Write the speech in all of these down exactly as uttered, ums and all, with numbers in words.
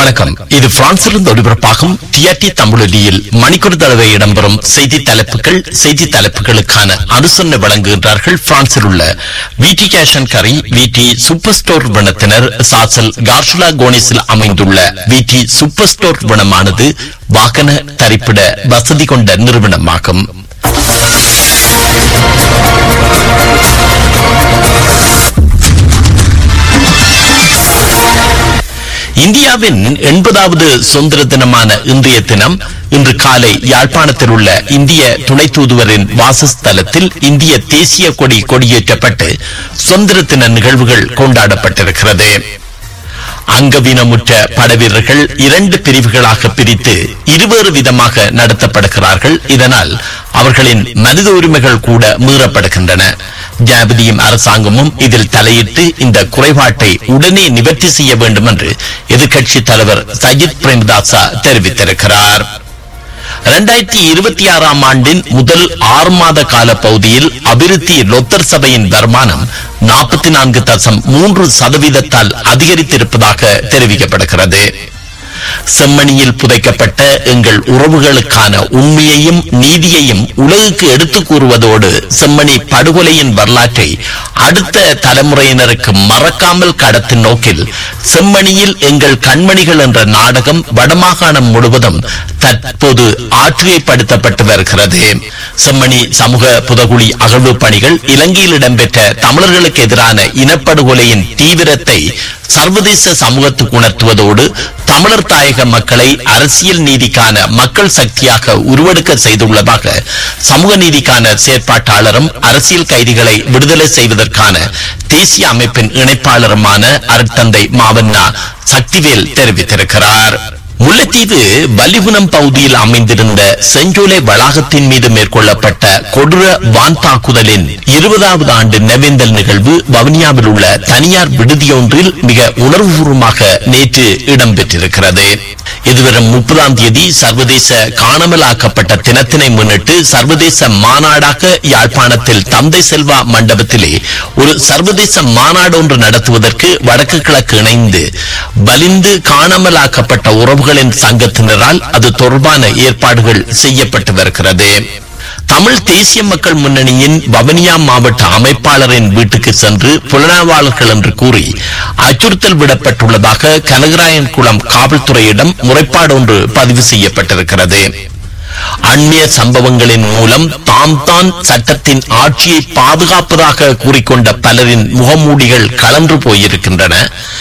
வணக்கம். இது பிரான்சிலிருந்து ஒளிபரப்பாகும் டிஆர்டி தமிழொலியில் மணிக்கூர் தடவை இடம்பெறும் செய்தி தலைப்புகள். செய்தி தலைப்புகளுக்கான அனுசரணை வழங்குகின்றார்கள் பிரான்சில் உள்ள விடி கேஷ் அண்ட் கரி விடி சூப்பர் ஸ்டோர் நிறுவனத்தினர். சாசல் கார்ஷுலா கோனிஸில் அமைந்துள்ள விடி சூப்பர் ஸ்டோர் நிறுவனமானது வாகன தரிப்பிட வசதி கொண்ட நிறுவனமாகும். இந்தியாவின் எண்பதாவது சுதந்திர தினமான இன்றைய தினம் இன்று காலை யாழ்ப்பாணத்தில் உள்ள இந்திய துணை தூதுவரின் வாசஸ்தலத்தில் இந்திய தேசிய கொடி கொடியேற்றப்பட்டு சுதந்திர தின நிகழ்வுகள் கொண்டாடப்பட்டிருக்கிறது. அங்கவீனமுற்ற படவீரர்கள் இரண்டு பிரிவுகளாக பிரித்து இருவேறு விதமாக நடத்தப்படுகிறார்கள். இதனால் அவர்களின் மனித உரிமைகள் கூட மீறப்படுகின்றன. ஜனாதிபதியும் அரசாங்கமும் இதில் தலையிட்டு இந்த குறைபாட்டை உடனே நிவர்த்தி செய்ய வேண்டும் என்று எதிர்க்கட்சி தலைவர் சஜித் பிரேமதாசா தெரிவித்திருக்கிறார். இரண்டாயிரத்தி இருபத்தி ஆறாம் ஆண்டின் முதல் ஆறு மாத கால பகுதியில் அபிவிருத்தி லொத்தர் சபையின் வருமானம் நாற்பத்தி நான்கு தசம் மூன்று சதவீதத்தால் அதிகரித்திருப்பதாக தெரிவிக்கப்படுகிறது. செம்மணியில் புதைக்கப்பட்ட எங்கள் உறவுகளுக்கான உண்மையையும் நீதியையும் உலகுக்கு எடுத்துக் கூறுவதோடு செம்மணி படுகொலையின் வரலாற்றை அடுத்த தலைமுறையினருக்கு மறக்காமல் கடத்தும் நோக்கில் செம்மணியில் எங்கள் கண்மணிகள் என்ற நாடகம் வடமாகாணம் முழுவதும் தற்போது ஆற்றுகைப்படுத்தப்பட்டு வருகிறது. செம்மணி சமூக புதகுழி அகழ்வு பணிகள் இலங்கையில் இடம்பெற்ற தமிழர்களுக்கு எதிரான இனப்படுகொலையின் தீவிரத்தை சர்வதேச சமூகத்துக்கு உணர்த்துவதோடு தமிழர் தாயக மக்களை அரசியல் நீதிக்கான மக்கள் சக்தியாக உருவெடுக்க செய்துள்ளதாக சமூக நீதிக்கான செயற்பாட்டாளரும் அரசியல் கைதிகளை விடுதலை செய்வதற்கான தேசிய அமைப்பின் இணைப்பாளருமான அருட்தந்தை மாவண்ணா சக்திவேல் தெரிவித்திருக்கிறார். முல்லைத்தீவு வல்லிகுணம் பகுதியில் அமைந்திருந்த செஞ்சோலை வளாகத்தின் மீது மேற்கொள்ளப்பட்ட கொடூர வான் தாக்குதலின் இருபதாவது ஆண்டு நினைவேந்தல் நிகழ்வு வவுனியாவில் உள்ள தனியார் விடுதியொன்றில் மிக உணர்வுபூர்வமாக நேற்று இடம்பெற்றிருக்கிறது. இதுவரும் முப்பதாம் தேதி சர்வதேச காணாமலாக்கப்பட்ட தினத்தினை முன்னிட்டு சர்வதேச மாநாடாக யாழ்ப்பாணத்தில் தந்தை செல்வா மண்டபத்திலே ஒரு சர்வதேச மாநாடு ஒன்று நடத்துவதற்கு வடக்கு கிழக்கு இணைந்து வலிந்து காணாமலாக்கப்பட்ட உறவுகளின் சங்கத்தினரால் அது தொடர்பான ஏற்பாடுகள் செய்யப்பட்டு வருகிறது. தமிழ் தேசிய மக்கள் முன்னணியின் வவுனியா மாவட்ட அமைப்பாளரின் வீட்டுக்கு சென்று புலனாய்வாளர்கள் என்று கூறி அச்சுறுத்தல் விடப்பட்டுள்ளதாக கனகராயன் குளம் காவல்துறையிடம் முறைப்பாடு ஒன்று பதிவு செய்யப்பட்டிருக்கிறது. அந்நிய சம்பவங்களின் மூலம் தாம் தான் சட்டத்தின் ஆட்சியை பாதுகாப்பதாக கூறிக்கொண்ட பலரின் முகமூடிகள் கலன்று போயிருக்கின்றன.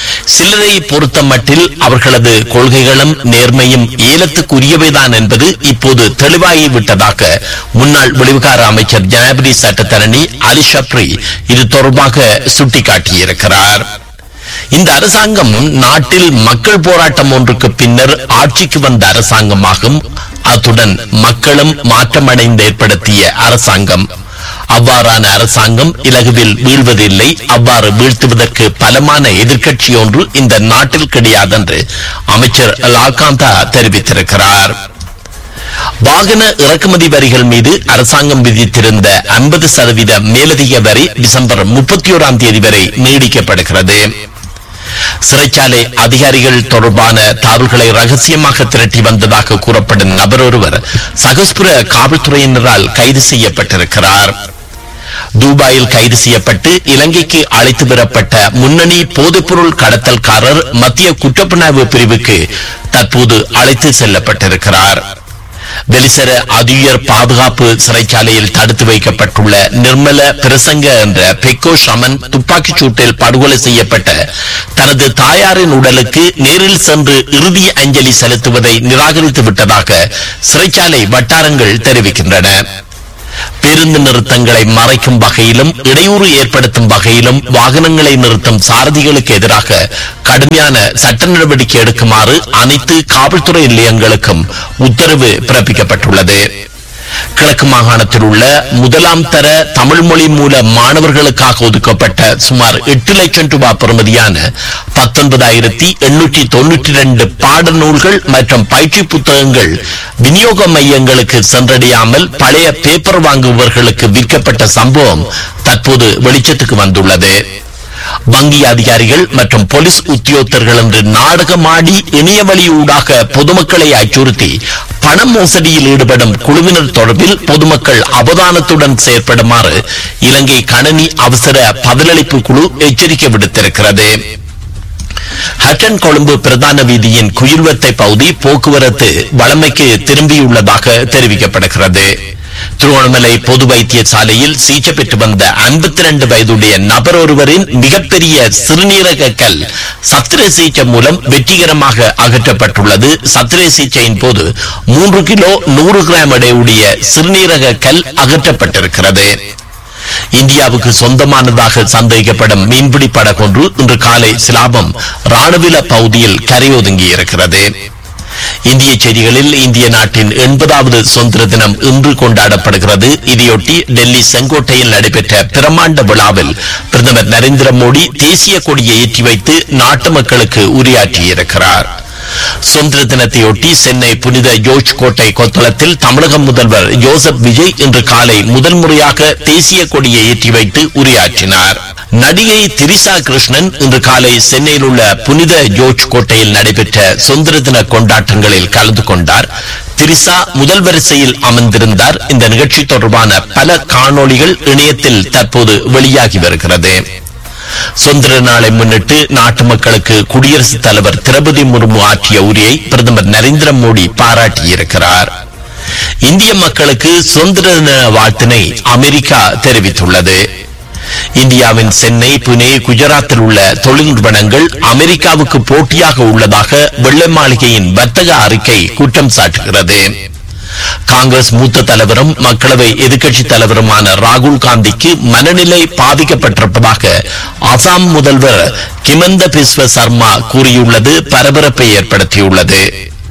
சிலரை பொறுத்த மட்டில் அவர்களது கொள்கைகளும் நேர்மையும் ஏலத்துக்குரியவைதான் என்பது இப்போது தெளிவாகிவிட்டதாக முன்னாள் வெளிவிகார அமைச்சர் ஜனாதிபதி சட்டத்தரணி அலி ஷப்ரி இது தொடர்பாக சுட்டிக்காட்டியிருக்கிறார். இந்த அரசாங்கம் நாட்டில் மக்கள் போராட்டம் ஒன்றுக்கு பின்னர் ஆட்சிக்கு வந்த அரசாங்கமாகும். அத்துடன் மக்களும் மாற்றமடைந்து ஏற்படுத்திய அரசாங்கம். அவ்வாறான அரசாங்கம் இலகுவில் வீழ்வதில்லை. அவ்வாறு வீழ்த்துவதற்கு பலமான எதிர்க்கட்சி ஒன்று இந்த நாட்டில் கிடையாது என்று அமைச்சர் லால்காந்தா தெரிவித்திருக்கிறார். வாகன இறக்குமதி வரிகள் மீது அரசாங்கம் விதித்திருந்த ஐம்பது சதவீத மேலதிக வரி டிசம்பர் முப்பத்தி ஓராம் தேதி வரை நீடிக்கப்படுகிறது. சிறைச்சாலை அதிகாரிகள் தொடர்பான தகவல்களை ரகசியமாக திரட்டி வந்ததாக கூறப்படும் நபர் ஒருவர் சகஸ்புர காவல்துறையினரால் கைது செய்யப்பட்டிருக்கிறார். துபாயில் கைது செய்யப்பட்டு இலங்கைக்கு அழைத்து வரப்பட்ட முன்னணி போதைப்பொருள் கடத்தல்காரர் மத்திய குற்றப்புலனாய்வு பிரிவுக்கு தற்போது அழைத்து செல்லப்பட்டிருக்கிறார். வெளிசர அதியுயர் பாதுகாப்பு சிறைச்சாலையில் தடுத்து வைக்கப்பட்டுள்ள நிர்மல பிரசங்க என்ற பெக்கோ ஷமன் துப்பாக்கிச் சூட்டில் படுகொலை செய்யப்பட்ட தனது தாயாரின் உடலுக்கு நேரில் சென்று இறுதி அஞ்சலி செலுத்துவதை நிராகரித்து விட்டதாக சிறைச்சாலை வட்டாரங்கள் தெரிவிக்கின்றன. பேருந்து நிறுத்தங்களை மறைக்கும் வகையிலும் இடையூறு ஏற்படுத்தும் வகையிலும் வாகனங்களை நிறுத்தும் சாரதிகளுக்கு எதிராக கடுமையான சட்ட நடவடிக்கை எடுக்குமாறு அனைத்து காவல்துறை நிலையங்களுக்கும் உத்தரவு பிறப்பிக்கப்பட்டுள்ளது. கிழக்கு மாகாணத்தில் உள்ள முதலாம் தர தமிழ் மொழி மூல மாணவர்களுக்காக ஒதுக்கப்பட்ட சுமார் எட்டு லட்சம் ரூபாய் பெறுமதியான பத்தொன்பதாயிரத்தி எண்ணூற்றி தொன்னூற்றி இரண்டு பாடநூல்கள் மற்றும் பயிற்சி புத்தகங்கள் விநியோக மையங்களுக்கு சென்றடையாமல் பழைய பேப்பர் வாங்குபவர்களுக்கு விற்கப்பட்ட சம்பவம் தற்போது வெளிச்சத்துக்கு வந்துள்ளது. வங்கி அதிகாரிகள் மற்றும் போலீஸ் உத்தியோகத்தர்கள் என்று நாடகமாடி இணையவழி ஊடாக பொதுமக்களை அச்சுறுத்தி பண மோசடியில் ஈடுபடும் குழுவினர் தொடர்பில் பொதுமக்கள் அவதானத்துடன் செயற்படுமாறு இலங்கை கணனி அவசர பதிலளிப்பு குழு எச்சரிக்கை விடுத்திருக்கிறது. ஹட்டன் கொழும்பு பிரதான வீதியின் குயில்வத்தை பகுதி போக்குவரத்து வளமைக்கு திரும்பியுள்ளதாக தெரிவிக்கப்படுகிறது. திருவண்ணாமலை பொது வைத்தியசாலையில் சிகிச்சை பெற்று வந்த ஐம்பத்தி இரண்டு வயதுடைய நபர் ஒருவரின் மிகப்பெரிய சிறுநீரக கல் சத்திர சிகிச்சை மூலம் வெற்றிகரமாக அகற்றப்பட்டுள்ளது. சத்திர சிகிச்சையின் போது மூன்று கிலோ நூறு கிராம் எடையுடைய சிறுநீரக கல் அகற்றப்பட்டிருக்கிறது. இந்தியாவுக்கு சொந்தமானதாக சந்தேகிக்கப்படும் மீன்பிடி படகொன்று இன்று காலை சிலாபம் ராணுவில பகுதியில் கரையொதுங்கி இருக்கிறது. இந்திய செய்திகளில் இந்திய நாட்டின் எண்பதாவது சுதந்திர தினம் இன்று கொண்டாடப்படுகிறது. இதையொட்டி டெல்லி செங்கோட்டையில் நடைபெற்ற பிரமாண்ட விழாவில் பிரதமர் நரேந்திர மோடி தேசிய கொடியை ஏற்றி வைத்து நாட்டு மக்களுக்கு உரையாற்றியிருக்கிறார். சுதந்திர தினத்தையொட்டி சென்னை புனித ஜோர்ஜ் கோட்டை கொத்தளத்தில் தமிழக முதல்வர் ஜோசப் விஜய் இன்று காலை முதல் முறையாக தேசிய கொடியை ஏற்றி வைத்து உரையாற்றினார். நடிகை திரிசா கிருஷ்ணன் இன்று காலை சென்னையில் உள்ள புனித ஜோர்ஜ் கோட்டையில் நடைபெற்ற சுதந்திர தின கொண்டாட்டங்களில் கலந்து கொண்டார். திரிசா முதல் வரிசையில் அமர்ந்திருந்தார். இந்த நிகழ்ச்சி தொடர்பான பல காணொளிகள் இணையத்தில் தற்போது வெளியாகி வருகிறது. சுதந்திர நாளை முன்னிட்டு நாட்டு மக்களுக்கு குடியரசுத் தலைவர் திரௌபதி முர்மு ஆற்றிய உரையை பிரதமர் நரேந்திர மோடி பாராட்டியிருக்கிறார். இந்திய மக்களுக்கு சுதந்திர தின வாழ்த்தினை அமெரிக்கா தெரிவித்துள்ளது. இந்தியாவின் சென்னை, புனே, குஜராத்தில் உள்ள தொழில் நிறுவனங்கள் அமெரிக்காவுக்கு போட்டியாக உள்ளதாக வெள்ளை மாளிகையின் வர்த்தக அறிக்கை குற்றம் சாட்டுகிறது. காங்கிரஸ் மூத்த தலைவரும் மக்களவை எதிர்க்கட்சி தலைவருமான ராகுல் காந்திக்கு மனநிலை பாதிக்கப்பட்டிருப்பதாக அசாம் முதல்வர் ஹிமந்த பிஸ்வ சர்மா கூறியுள்ளது பரபரப்பை ஏற்படுத்தியுள்ளது.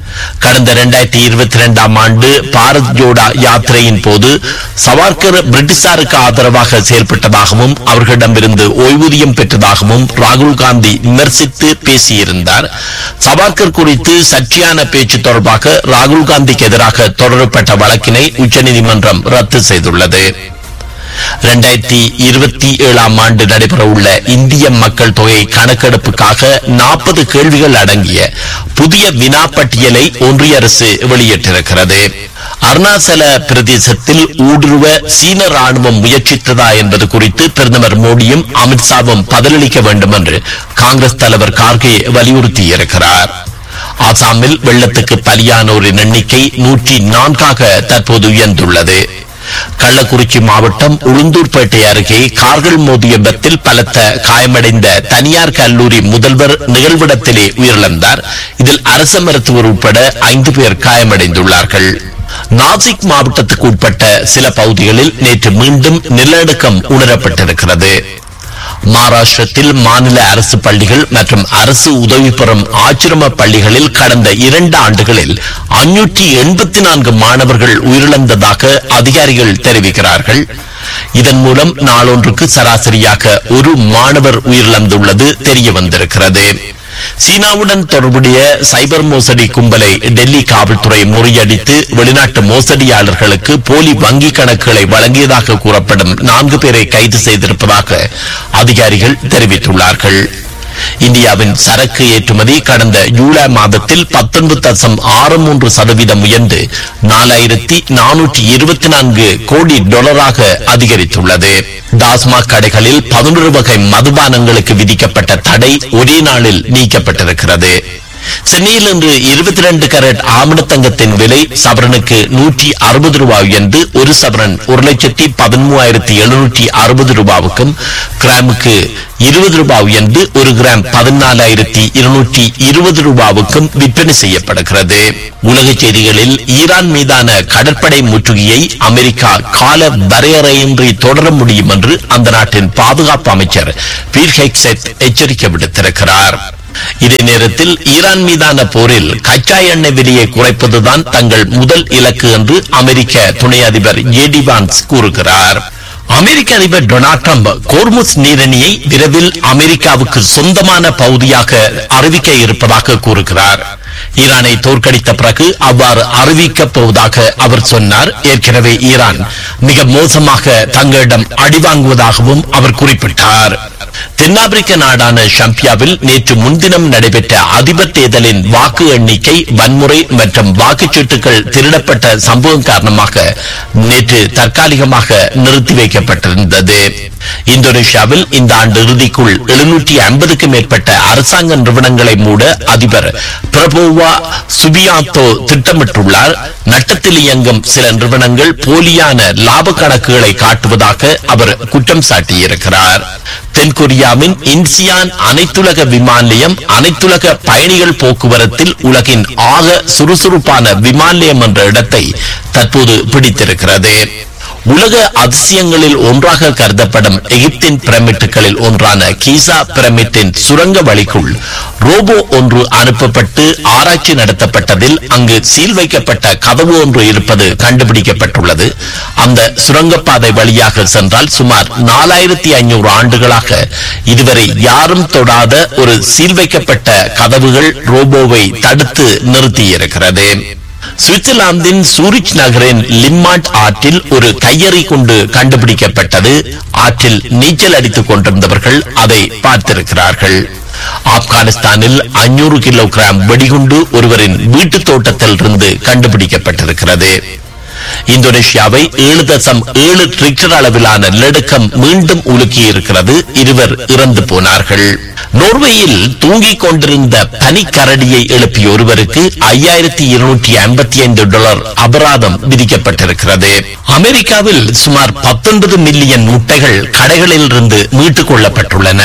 கடந்த இரண்டாயிரத்தி இருபத்தி இரண்டாம் ஆண்டு பாரத் ஜோடா யாத்திரையின் போது சவார்கர் பிரிட்டிஷாருக்கு ஆதரவாக செயல்பட்டதாகவும் அவர்களிடமிருந்து ஓய்வூதியம் பெற்றதாகவும் ராகுல் காந்தி விமர்சித்து பேசியிருந்தார். சவார்கர் குறித்து சர்ச்சையான பேச்சு தொடர்பாக ராகுல் காந்திக்கு எதிராக தொடரப்பட்ட வழக்கினை உச்சநீதிமன்றம் ரத்து செய்துள்ளது. இரண்டாயிரத்தி இருபத்தி ஏழாம் ஆண்டு நடைபெற உள்ள இந்திய மக்கள் தொகை கணக்கெடுப்புக்காக நாற்பது கேள்விகள் அடங்கிய புதிய வினா பட்டியலை ஒன்றிய அரசு வெளியிட்டிருக்கிறது. அருணாச்சல பிரதேசத்தில் ஊடுருவ சீன ராணுவம் முயற்சித்ததா என்பது குறித்து பிரதமர் மோடியும் அமித்ஷாவும் பதிலளிக்க வேண்டும் என்று காங்கிரஸ் தலைவர் கார்கே வலியுறுத்தியிருக்கிறார். ஆசாமில் வெள்ளத்துக்கு பலியானோரின் எண்ணிக்கை நூற்றி நான்காக தற்போது உயர்ந்துள்ளது. கள்ளக்குறிச்சி மாவட்டம் உளுந்தூர்பேட்டை அருகே கார்கள் மோதிய விபத்தில் பலத்த காயமடைந்த தனியார் கல்லூரி முதல்வர் நிகழ்விடத்திலே உயிரிழந்தார். இதில் அரசு மருத்துவர் உட்பட ஐந்து பேர் காயமடைந்துள்ளார்கள். நாசிக் மாவட்டத்துக்கு உட்பட்ட சில பகுதிகளில் நேற்று மீண்டும் நிலநடுக்கம் உணரப்பட்டிருக்கிறது. மகாராஷ்டிரத்தில் மாநில அரசு பள்ளிகள் மற்றும் அரசு உதவி பெறும் ஆசிரம பள்ளிகளில் கடந்த இரண்டு ஆண்டுகளில் ஐநூற்றி எண்பத்தி நான்கு மாணவர்கள் உயிரிழந்ததாக அதிகாரிகள் தெரிவிக்கிறார்கள். இதன் மூலம் நாளொன்றுக்கு சராசரியாக ஒரு மாணவர் உயிரிழந்துள்ளது தெரிய வந்திருக்கிறது. சீனாவுடன் தொடர்புடைய சைபர் மோசடி கும்பலை டெல்லி காவல்துறை முறியடித்து வெளிநாட்டு மோசடியாளர்களுக்கு போலி வங்கி கணக்குகளை வழங்கியதாக கூறப்படும் நான்கு பேரை கைது செய்திருப்பதாக அதிகாரிகள் தெரிவித்துள்ளார்கள். இந்தியாவின் சரக்கு ஏற்றுமதி கடந்த ஜூலை மாதத்தில் பத்தொன்பது தசம் ஆறு மூன்று சதவீதம் உயர்ந்து நாலாயிரத்தி நானூற்றி இருபத்தி நான்கு கோடி டாலராக அதிகரித்துள்ளது. டாஸ்மாக் கடைகளில் பதினொரு வகை மதுபானங்களுக்கு விதிக்கப்பட்ட தடை ஒரே நாளில் நீக்கப்பட்டிருக்கிறது. சென்னையில் இன்று இருபத்தி இரண்டு கரட் ஆமணத்தங்கத்தின் விலை சவரனுக்கு நூற்றி அறுபது ரூபாய் உயர்ந்து ஒரு சவரன் ஒரு லட்சத்தி பதிமூவாயிரத்தி எழுநூற்றி அறுபது ரூபாவுக்கும், கிராமுக்கு இருபது ரூபாய் உயர்ந்து ஒரு கிராம் பதினாலாயிரத்தி இருநூற்றி இருபது ரூபாவுக்கும் விற்பனை செய்யப்படுகிறது. உலக செய்திகளில் ஈரான் மீதான கடற்படை முற்றுகையை அமெரிக்கா கால வரையறையின்றி தொடர முடியும் என்று அந்த நாட்டின் பாதுகாப்பு அமைச்சர் பீர் ஹெக்ஸெட் எச்சரிக்கை விடுத்திருக்கிறார். இதே நேரத்தில் ஈரான் மீதான போரில் கச்சா எண்ணெய் விலையை குறைப்பதுதான் தங்கள் முதல் இலக்கு என்று அமெரிக்க துணை அதிபர் ஜே டி வான்ஸ் கூறுகிறார். அமெரிக்க அதிபர் டொனால்ட் ட்ரம்ப் கோர்முஸ் நீரிணையை விரைவில் அமெரிக்காவுக்கு சொந்தமான பகுதியாக அறிவிக்க இருப்பதாக கூறுகிறார். ஈரானை தோற்கடித்த பிறகு அவ்வாறு அறிவிக்கப் போவதாக அவர் சொன்னார். ஏற்கனவே ஈரான் மிக மோசமாக தங்களிடம் அடிவாங்குவதாகவும் அவர் குறிப்பிட்டார். தென்னாப்பிரிக்க நாடான ஷம்பியாவில் நேற்று முன்தினம் நடைபெற்ற அதிபர் தேர்தலின் வாக்கு எண்ணிக்கை வன்முறை மற்றும் வாக்குச்சீட்டுகள் திருடப்பட்ட சம்பவம் காரணமாக நேற்று தற்காலிகமாக நிறுத்தி வைக்கப்பட்டிருந்தது. இந்தோனேஷியாவில் இந்த ஆண்டு இறுதிக்குள் எழுநூற்றி ஐம்பதுக்கும் மேற்பட்ட அரசாங்க நிறுவனங்களை மூட அதிபர் பிரபோவா சுபியாந்தோ திட்டமிட்டுள்ளார். நட்டத்தில் இயங்கும் சில நிறுவனங்கள் போலியான லாப கணக்குகளை காட்டுவதாக அவர் குற்றம் சாட்டியிருக்கிறார். தென்கொரியாவின் இன்சியான் அனைத்துலக விமான நிலையம் அனைத்துலக பயணிகள் போக்குவரத்தில் உலகின் ஆக சுறுசுறுப்பான விமான நிலையம் என்ற இடத்தை தற்போது பிடித்திருக்கிறது. உலக அதிசயங்களில் ஒன்றாக கருதப்படும் எகிப்தின் பிரமிட்டுகளில் ஒன்றான கீசா பிரமிட்டின் சுரங்க வழிக்குள் ரோபோ ஒன்று அனுப்பப்பட்டு ஆராய்ச்சி நடத்தப்பட்டதில் அங்கு சீல் வைக்கப்பட்ட கதவு ஒன்று இருப்பது கண்டுபிடிக்கப்பட்டுள்ளது. அந்த சுரங்கப்பாதை வழியாக சென்றால் சுமார் நாலாயிரத்தி ஐநூறு ஆண்டுகளாக இதுவரை யாரும் தொடாத ஒரு சீல் வைக்கப்பட்ட கதவுகள் ரோபோவை தடுத்து நிறுத்தியிருக்கிறது. சுவிட்சர்லாந்தின் சூரிச் நகரின் லிம்மாட் ஆற்றில் ஒரு கையறை கொண்டு கண்டுபிடிக்கப்பட்டது. ஆற்றில் நீச்சல் அடித்துக் கொண்டிருந்தவர்கள் அதை பார்த்திருக்கிறார்கள். ஆப்கானிஸ்தானில் ஐநூறு கிலோகிராம் வெடிகுண்டு ஒருவரின் வீட்டு தோட்டத்தில் இருந்து கண்டுபிடிக்கப்பட்டிருக்கிறது. இந்தோனேஷியாவை ஏழு தசம் ஏழு ரிக்டர் அளவிலான நிலநடுக்கம் மீண்டும் உலுக்கி இருக்கிறது. இருவர் இறந்து போனார்கள். நோர்வேயில் தூங்கிக் கொண்டிருந்த பனிக்கரடியை எழுப்பிய ஒருவருக்கு ஐயாயிரத்தி இருநூற்றி ஐம்பத்தி ஐந்து டாலர் அபராதம் விதிக்கப்பட்டிருக்கிறது. அமெரிக்காவில் சுமார் பத்தொன்பது மில்லியன் முட்டைகள் கடைகளில் இருந்து மீட்டுக் கொள்ளப்பட்டுள்ளன.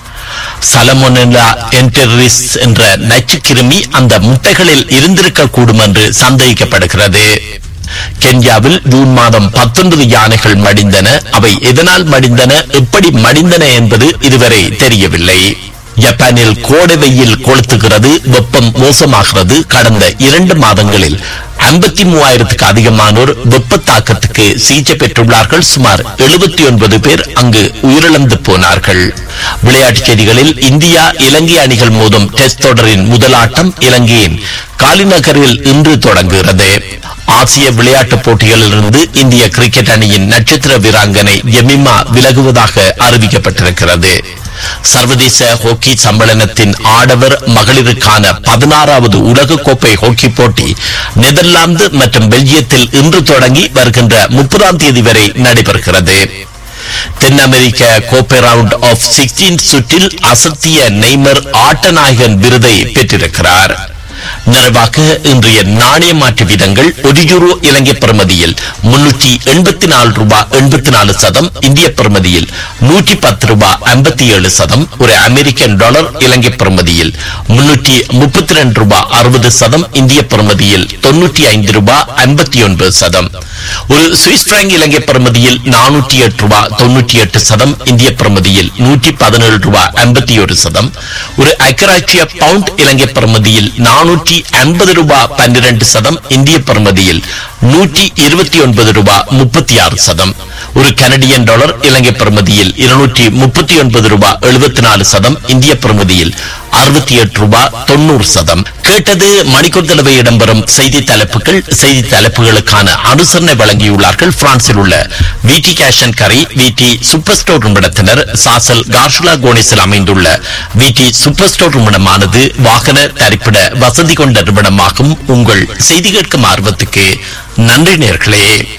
சலமோனெல்லா என்டெரிஸ் என்ற நச்சுக்கிருமி அந்த முட்டைகளில் இருந்திருக்கக்கூடும் என்று சந்தேகிக்கப்படுகிறது. கென்யாவில் ஜூன் மாதம் பத்தொன்பது யானைகள் மடிந்தன. அவை எதனால் மடிந்தன, எப்படி மடிந்தன என்பது இதுவரை தெரியவில்லை. ஜப்பானில் கோடை வெயில் கொளுத்துகிறது, வெப்பம் மோசமாகிறது. கடந்த இரண்டு மாதங்களில் ஐம்பத்தி மூவாயிரத்துக்கு அதிகமானோர் வெப்ப தாக்கத்துக்கு சிகிச்சை பெற்றுள்ளார்கள். சுமார் எழுபத்தி ஒன்பது பேர் அங்கு உயிரிழந்து போனார்கள். விளையாட்டுச் செய்திகளில் இந்தியா இலங்கை அணிகள் மோதும் டெஸ்ட் தொடரின் முதலாட்டம் இலங்கையின் காலிநகரில் இன்று தொடங்குகிறது. ஆசிய விளையாட்டுப் போட்டிகளில் இருந்து இந்திய கிரிக்கெட் அணியின் நட்சத்திர வீராங்கனை ஜெமிமா விலகுவதாக அறிவிக்கப்பட்டிருக்கிறது. சர்வதேச ஹாக்கி சம்மேளனத்தின் ஆடவர் மகளிருக்கான பதினாறாவது உலக கோப்பை ஹாக்கி போட்டி நெதர்லாந்து மற்றும் பெல்ஜியத்தில் இன்று தொடங்கி வருகின்ற முப்பதாம் தேதி வரை நடைபெறுகிறது. தென் அமெரிக்க கோப்பை ரவுண்ட் ஆஃப் சிக்ஸ்டீன் சுற்றில் அசத்திய நெய்மர் ஆட்டநாயகன் விருதை பெற்றிருக்கிறார். நிறைவாக இன்றைய நாணய மாற்று வீதங்கள். ஒரு யூரோ இலங்கை பிரமதியில் முன்னூற்றி எண்பத்தி நாலு ரூபாய் எண்பத்தி நாலு சதம், இந்திய பிரமதியில் நூற்றி பத்து ரூபாய் ஐம்பத்தி ஏழு சதம். ஒரு அமெரிக்கன் டாலர் இலங்கை பிரமதியில் முன்னூற்றி முப்பத்தி ரெண்டு ரூபாய் அறுபது சதம், இந்திய பிரமதியில் தொன்னூற்றி ஐந்து ரூபாய் ஐம்பத்தி ஒன்பது சதம். ஒரு சுவிஸ் பிராங்க் இலங்கை பிரமதியில் நானூற்றி எட்டு ரூபாய் தொன்னூற்றி எட்டு சதம், இந்திய பிரமதியில் நூற்றி பதினேழு ரூபாய் ஐம்பத்தி ஒரு சதம். ஒரு ஐக்கியராட்சிய பவுண்ட் இலங்கை பிரமதியில் நானூற்றி ஐம்பது ரூபாய் பன்னிரண்டு சதம், இந்திய பிரமதியில் நூற்றி இருபத்தி ஒன்பது ரூபாய் முப்பத்தி ஆறு சதம். ஒரு கனடியன் டாலர் இலங்கை பிரமதியில் இருநூற்றி முப்பத்தி ஒன்பது ரூபாய் எழுபத்தி நாலு சதம், இந்திய பிரமதியில் அறுபத்தி எட்டு ரூபாய் தொண்ணூறு சதம். கேட்டது மணிக்கொத்தளவை இடம்பெறும் செய்தி தலைப்புகள். செய்தி தலைப்புகளுக்கான அனுசரணை வழங்கியுள்ளார்கள் பிரான்சில் உள்ள விடி கேஷ் அண்ட் கரி, விடி சூப்பர் ஸ்டோர் நிறுவனத்தினர். சாசல் கார்ஷுலா கோனிஸில் அமைந்துள்ள விடி சூப்பர் ஸ்டோர் நிறுவனமானது வாகன தரிப்பிட வசதி கொண்ட நிறுவனமாகும். உங்கள் செய்தி கேட்கும் ஆர்வத்துக்கு நன்றி நேர்களே.